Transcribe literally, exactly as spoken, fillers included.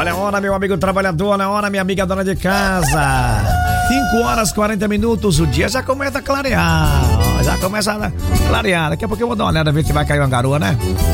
Olha a hora, meu amigo trabalhador, olha a hora, minha amiga dona de casa. cinco horas e quarenta minutos, o dia já começa a clarear. Já começa a clarear. Daqui a pouco eu vou dar uma olhada, ver se vai cair uma garoa, né?